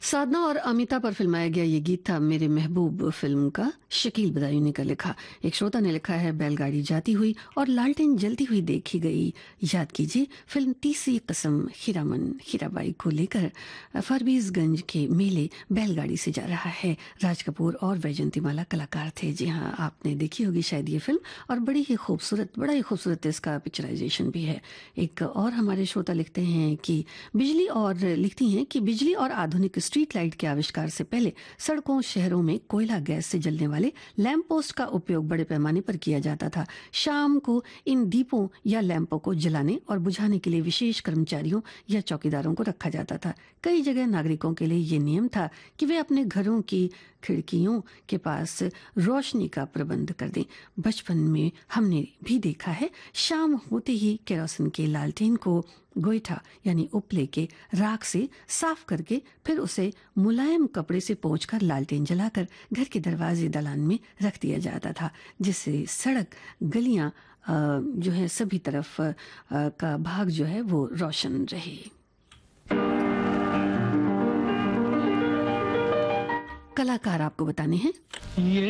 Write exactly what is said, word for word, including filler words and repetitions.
साधना और अमिता पर फिल्माया गया ये गीत था मेरे महबूब फिल्म का। शकील बदायूनी का लिखा। एक श्रोता ने लिखा है, बैलगाड़ी जाती हुई और लालटेन जलती हुई देखी गई। याद कीजिए फिल्म तीसरी कसम हीरामन हीराबाई को लेकर फरबीसगंज के मेले बैलगाड़ी से जा रहा है। राज कपूर और वैजंतीमाला कलाकार थे। जी हाँ, आपने देखी होगी शायद ये फिल्म, और बड़ी ही खूबसूरत बड़ा ही खूबसूरत इसका पिक्चराइजेशन भी है। एक और हमारे श्रोता लिखते हैं कि बिजली और लिखती हैं कि बिजली और आधुनिक स्ट्रीट लाइट के आविष्कार से पहले सड़कों शहरों में कोयला गैस से जलने वाले लैंप पोस्ट का उपयोग बड़े पैमाने पर किया जाता था। शाम को इन दीपों या लैंपों को जलाने और बुझाने के लिए विशेष कर्मचारियों या चौकीदारों को रखा जाता था। कई जगह नागरिकों के लिए ये नियम था कि वे अपने घरों की खिड़कियों के पास रोशनी का प्रबंध कर दें। बचपन में हमने भी देखा है, शाम होते ही केरोसिन के लालटेन को गोईठा यानी उपले के राख से साफ करके फिर उसे मुलायम कपड़े से पोंछकर लालटेन जलाकर घर के दरवाजे दलान में रख दिया जाता था, जिससे सड़क गलियां जो है सभी तरफ का भाग जो है वो रोशन रहे। कलाकार आपको बताने हैं।